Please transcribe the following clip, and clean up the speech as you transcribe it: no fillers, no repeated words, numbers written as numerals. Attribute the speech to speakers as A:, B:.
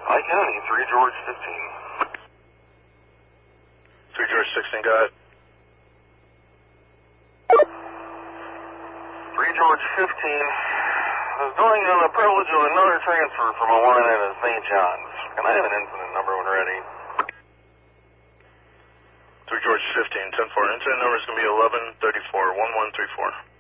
A: High County, 3 George 15.
B: 3 George 16, go ahead.
A: 3 George 15. I was going on the privilege of another transfer from a line into St. John's. Can I have an incident number when ready?
B: 3 George 15, 10-4. Incident number is going to be 1134, 1134.